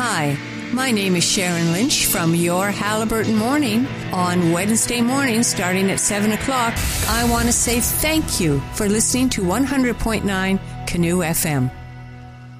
Hi, my name is Sharon Lynch from Your Halliburton Morning. On Wednesday morning, starting at 7 o'clock, I want to say thank you for listening to 100.9 Canoe FM.